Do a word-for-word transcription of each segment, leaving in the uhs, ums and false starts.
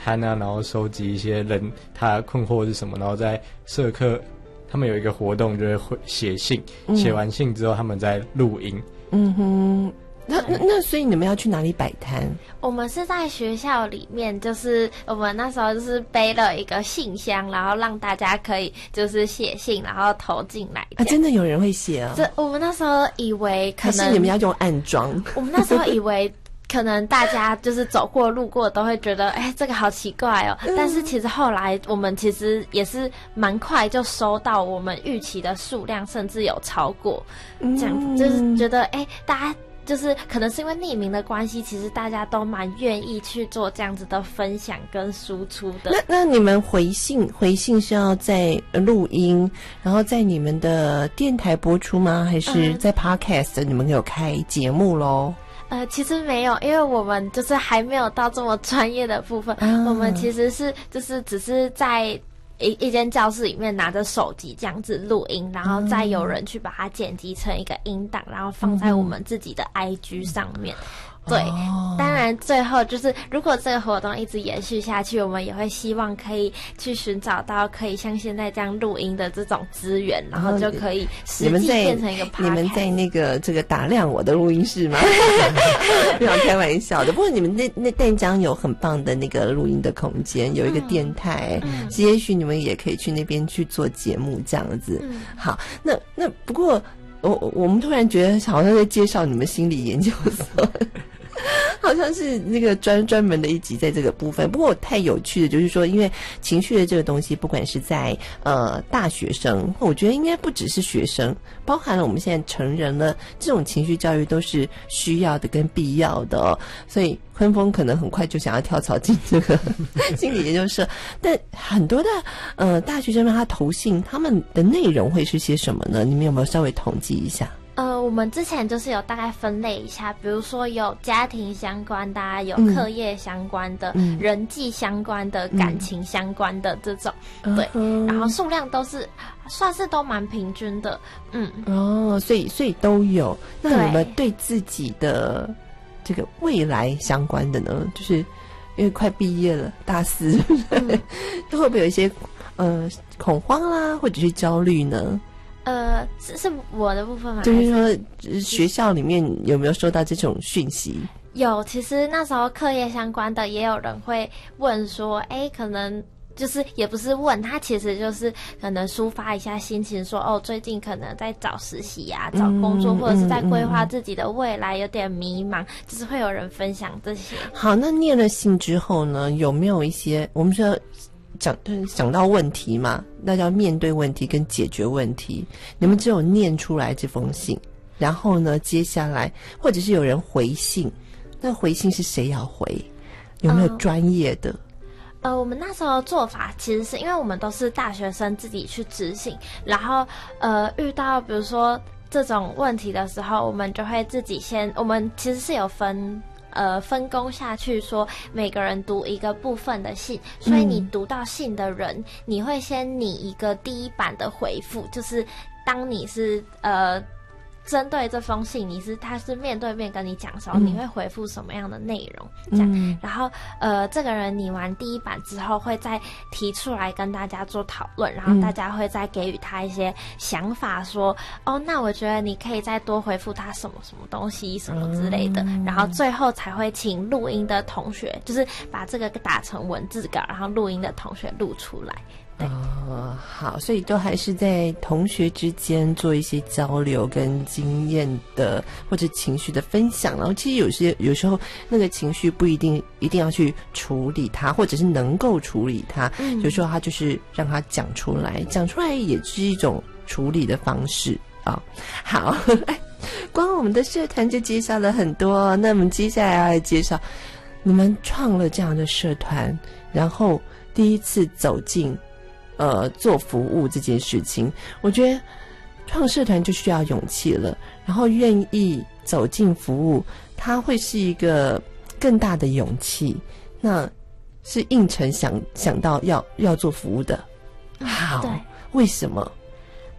摊啊，然后收集一些人他困惑是什么，然后在社课他们有一个活动，就是会写信，写、嗯、完信之后他们再录音。 嗯哼。那那那，所以你们要去哪里摆摊？ 我们是在学校里面，就是我们那时候就是背了一个信箱，然后让大家可以就是写信，然后投进来。 啊，真的有人会写啊？ 这我们那时候以为可能还是你们要用暗装？ 我们那时候以为可能大家就是走过路过都会觉得，哎、欸，这个好奇怪哦。嗯、但是其实后来我们其实也是蛮快就收到我们预期的数量，甚至有超过。嗯、这样子就是觉得，哎、欸，大家。就是可能是因为匿名的关系，其实大家都蛮愿意去做这样子的分享跟输出的。 那那你们回信回信是要在录音，然后在你们的电台播出吗？还是在 Podcast、嗯、你们有开节目咯？ 呃，其实没有，因为我们就是还没有到这么专业的部分。啊、我们其实是就是只是在。一一间教室里面拿着手机这样子录音，然后再有人去把它剪辑成一个音档，然后放在我们自己的 I G 上面。对，哦、当然最后就是如果这个活动一直延续下去，我们也会希望可以去寻找到可以像现在这样录音的这种资源，然后就可以实际变成一个 podcast。 你们在那个这个打亮我的录音室吗？不要开玩笑的。不过你们那那淡江有很棒的那个录音的空间，有一个电台，嗯、也许你们也可以去那边去做节目这样子。嗯、好，那那不过我我们突然觉得好像在介绍你们心理研究所。好像是那个专专门的一集在这个部分，不过太有趣的就是说，因为情绪的这个东西，不管是在呃大学生，我觉得应该不只是学生，包含了我们现在成人了，这种情绪教育都是需要的跟必要的哦。所以坤峰可能很快就想要跳槽进这个心理研究社，但很多的呃大学生们他投信，他们的内容会是些什么呢？你们有没有稍微统计一下？ 呃，我们之前就是有大概分类一下，比如说有家庭相关的、啊，有课业相关的、嗯、人际相关的、嗯、感情相关的这种，嗯、对，然后数量都是算是都蛮平均的，嗯， 哦，所以所以都有。那你们对自己的这个未来相关的呢？就是因为快毕业了，大四，嗯、会不会有一些呃恐慌啦，或者是焦虑呢？ 呃，是是我的部分吗？ 就是说，学校里面有没有收到这种讯息？ 有，其实那时候课业相关的也有人会问说，哎，可能就是也不是问他，其实就是可能抒发一下心情说，哦，最近可能在找实习啊，找工作，嗯、或者是在规划自己的未来，有点迷茫，嗯、就是会有人分享这些。 好，那念了信之后呢，有没有一些我们说？讲讲到问题嘛，那叫面对问题跟解决问题。你们只有念出来这封信，然后呢，接下来或者是有人回信，那回信是谁要回？有没有专业的？ 呃，我们那时候做法其实是因为我们都是大学生自己去执行，然后呃遇到比如说这种问题的时候，我们就会自己先，我们其实是有分。呃，分工下去说，每个人读一个部分的信，所以你读到信的人，嗯、你会先拟一个第一版的回复，就是当你是呃。针对这封信，你是他是面对面跟你讲的时候，嗯、你会回复什么样的内容？这样，嗯、然后呃，这个人拟完第一版之后，会再提出来跟大家做讨论，然后大家会再给予他一些想法说，说哦，那我觉得你可以再多回复他什么什么东西，什么之类的，嗯、然后最后才会请录音的同学，就是把这个打成文字稿，然后录音的同学录出来。 哦，好，所以都还是在同学之间做一些交流跟经验的或者情绪的分享，然后其实有些有时候那个情绪不一定一定要去处理它，或者是能够处理它，嗯、有时候他就是让他讲出来，讲出来也是一种处理的方式啊。好，光我们的社团就介绍了很多，那我们接下来要来介绍你们创了这样的社团，然后第一次走进呃，做服务这件事情，我觉得创社团就需要勇气了，然后愿意走进服务，它会是一个更大的勇气。那是应承想想到要要做服务的，好， 对， 为什么？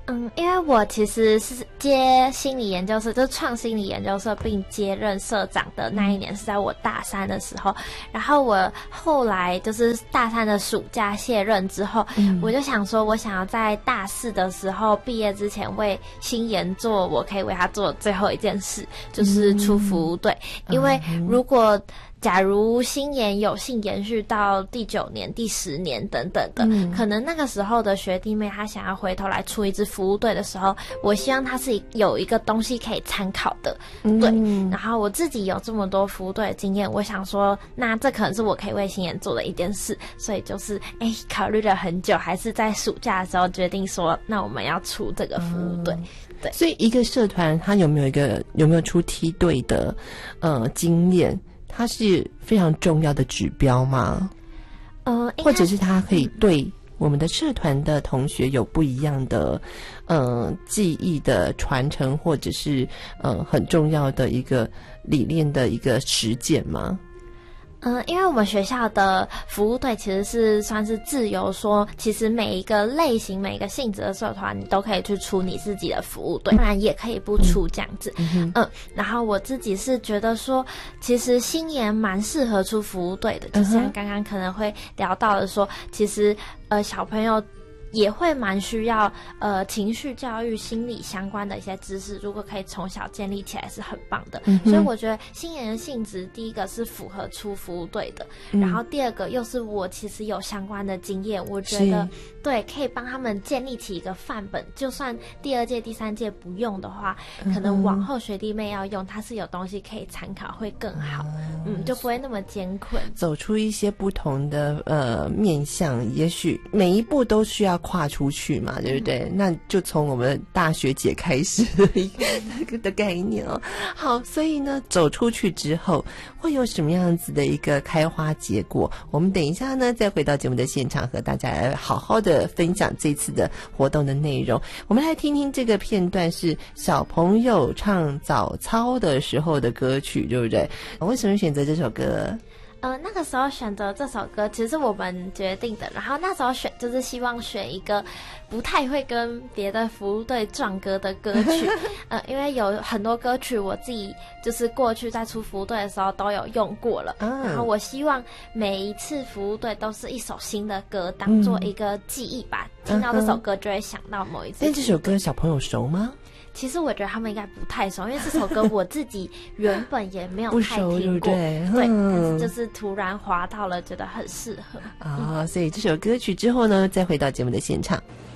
嗯，因为我其实是接心理研究社，就是创心理研究社，并接任社长的那一年是在我大三的时候。然后我后来就是大三的暑假卸任之后，嗯、我就想说，我想要在大四的时候毕业之前为新研做我可以为他做的最后一件事，就是出服务队。嗯、因为如果假如新研有幸延续到第九年、第十年等等的，嗯、可能那个时候的学弟妹他想要回头来出一支服务队的时候，我希望他是有一个东西可以参考的，嗯、对。然后我自己有这么多服务队的经验，我想说，那这可能是我可以为新研做的一件事，所以就是哎，考虑了很久，还是在暑假的时候决定说，那我们要出这个服务队。嗯对， 所以一个社团它有没有一个有没有出梯队的呃经验？它是非常重要的指标吗？呃，或者是它可以对我们的社团的同学有不一样的呃记忆的传承，或者是呃很重要的一个理念的一个实践吗？ 嗯，因为我们学校的服务队其实是算是自由说，其实每一个类型、每一个性质的社团，你都可以去出你自己的服务队，当然也可以不出这样子。嗯，嗯然后我自己是觉得说，其实新研蛮适合出服务队的，就像刚刚可能会聊到的说，其实呃小朋友也会蛮需要呃情绪教育、心理相关的一些知识，如果可以从小建立起来是很棒的。嗯、所以我觉得新研的性质，第一个是符合出服务队的，嗯、然后第二个又是我其实有相关的经验，我觉得对可以帮他们建立起一个范本，就算第二届、第三届不用的话，可能往后学弟妹要用，它是有东西可以参考，会更好。嗯，嗯就不会那么艰困。 走出一些不同的呃面向，也许每一步都需要跨出去嘛，对不对？嗯、那就从我们大学姐开始的一个的概念哦。好，所以呢，走出去之后会有什么样子的一个开花结果？我们等一下呢，再回到节目的现场，和大家来好好的分享这次的活动的内容。我们来听听这个片段，是小朋友唱早操的时候的歌曲，对不对？为什么选择这首歌？ 呃，那个时候选择这首歌其实是我们决定的，然后那时候选就是希望选一个不太会跟别的服务队撞歌的歌曲，呃，因为有很多歌曲我自己就是过去在出服务队的时候都有用过了，嗯、然后我希望每一次服务队都是一首新的歌，当做一个记忆吧，嗯、听到这首歌就会想到某一次。 但这首歌小朋友熟吗？ 其实我觉得他们应该不太熟，因为这首歌我自己原本也没有太听过， 不熟对不对？ 对，嗯、但是就是突然滑到了，觉得很适合啊、哦，所以这首歌曲之后呢，再回到节目的现场。